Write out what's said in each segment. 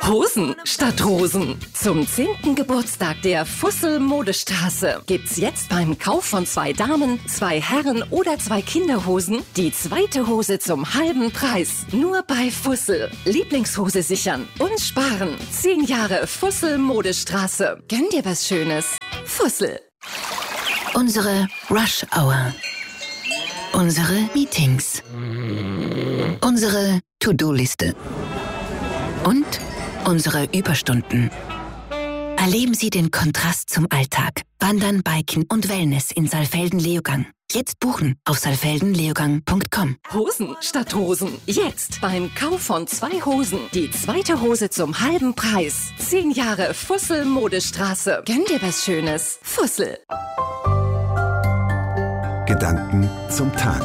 Hosen statt Rosen. Zum 10. Geburtstag der Fussel Modestraße gibt's jetzt beim Kauf von 2 Damen, 2 Herren oder 2 Kinderhosen die zweite Hose zum halben Preis. Nur bei Fussel. Lieblingshose sichern und sparen. 10 Jahre Fussel Modestraße. Gönn dir was Schönes. Fussel. Unsere Rush Hour. Unsere Meetings. Unsere To-Do-Liste. Und unsere Überstunden. Erleben Sie den Kontrast zum Alltag. Wandern, Biken und Wellness in Saalfelden-Leogang. Jetzt buchen auf saalfeldenleogang.com. Hosen statt Rosen. Jetzt beim Kauf von 2 Hosen die zweite Hose zum halben Preis. 10 Jahre Fussel Modestraße. Gönn dir was Schönes. Fussel. Gedanken zum Tag.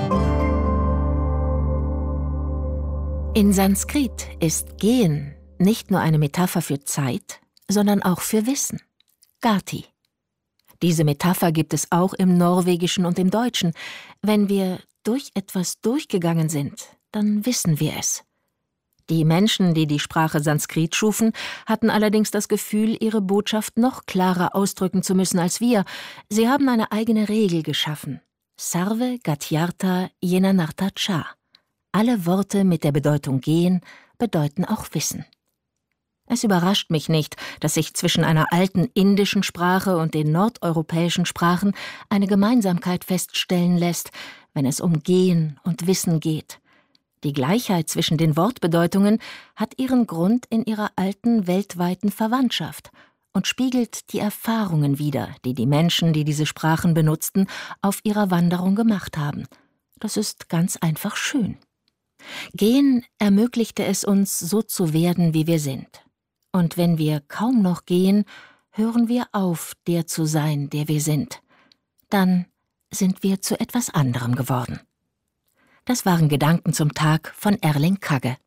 In Sanskrit ist Gehen nicht nur eine Metapher für Zeit, sondern auch für Wissen. Gati. Diese Metapher gibt es auch im Norwegischen und im Deutschen. Wenn wir durch etwas durchgegangen sind, dann wissen wir es. Die Menschen, die die Sprache Sanskrit schufen, hatten allerdings das Gefühl, ihre Botschaft noch klarer ausdrücken zu müssen als wir. Sie haben eine eigene Regel geschaffen. Sarve Gatyartha Yenanartha Cha. Alle Worte mit der Bedeutung gehen bedeuten auch Wissen. Es überrascht mich nicht, dass sich zwischen einer alten indischen Sprache und den nordeuropäischen Sprachen eine Gemeinsamkeit feststellen lässt, wenn es um Gehen und Wissen geht. Die Gleichheit zwischen den Wortbedeutungen hat ihren Grund in ihrer alten weltweiten Verwandtschaft und spiegelt die Erfahrungen wider, die die Menschen, die diese Sprachen benutzten, auf ihrer Wanderung gemacht haben. Das ist ganz einfach schön. Gehen ermöglichte es uns, so zu werden, wie wir sind. Und wenn wir kaum noch gehen, hören wir auf, der zu sein, der wir sind. Dann sind wir zu etwas anderem geworden. Das waren Gedanken zum Tag von Erling Kagge.